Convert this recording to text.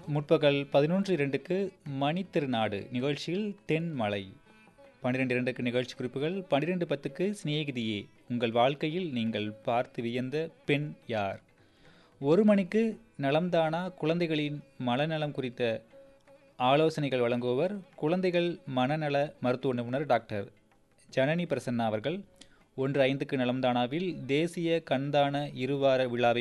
முற்பகல் 11:02க்கு மணித்திருநாடு நிகழ்ச்சியில் தென்மலை, 12:02க்கு நிகழ்ச்சி குறிப்புகள், 12:10க்கு சிநேகிதியே உங்கள் வாழ்க்கையில் நீங்கள் பார்த்து வியந்த பெண் யார், 1 மணிக்கு நலம்தானா குழந்தைகளின் மனநலம் குறித்த ஆலோசனைகள் வழங்குபவர் குழந்தைகள் மனநல மருத்துவ நிபுணர் டாக்டர் ஜனனி பிரசன்னா அவர்கள். 1:05க்கு நலம்தானாவில் தேசிய கண்தான இருவார விழாவை